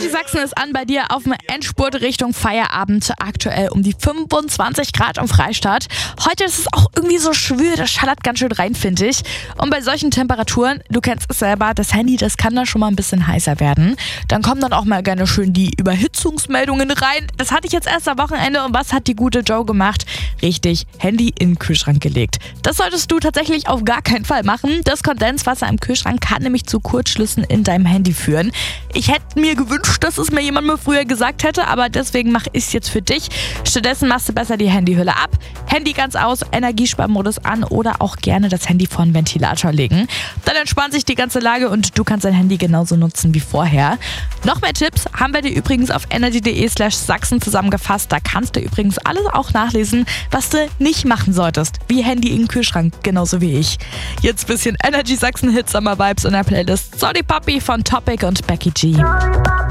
Energy Sachsen ist an bei dir auf dem Endspurt Richtung Feierabend. Aktuell um die 25 Grad im Freistaat. Heute ist es auch irgendwie so schwül, das schallert ganz schön rein, finde ich. Und bei solchen Temperaturen, du kennst es selber, das Handy, das kann da schon mal ein bisschen heißer werden. Dann kommen dann auch mal gerne schön die Überhitzungsmeldungen rein. Das hatte ich jetzt erst am Wochenende und was hat die gute Joe gemacht? Richtig, Handy in den Kühlschrank gelegt. Das solltest du tatsächlich auf gar keinen Fall machen. Das Kondenswasser im Kühlschrank kann nämlich zu Kurzschlüssen in deinem Handy führen. Ich hätte mir gewünscht, dass es mir jemand mal früher gesagt hätte, aber deswegen mache ich es jetzt für dich. Stattdessen machst du besser die Handyhülle ab, Handy ganz aus, Energiesparmodus an oder auch gerne das Handy vor den Ventilator legen. Dann entspannt sich die ganze Lage und du kannst dein Handy genauso nutzen wie vorher. Noch mehr Tipps haben wir dir übrigens auf energy.de/Sachsen zusammengefasst. Da kannst du übrigens alles auch nachlesen, was du nicht machen solltest. Wie Handy in den Kühlschrank, genauso wie ich. Jetzt ein bisschen Energy Sachsen Hits Summer Vibes in der Playlist Sorry Puppy von Topic und Becky G.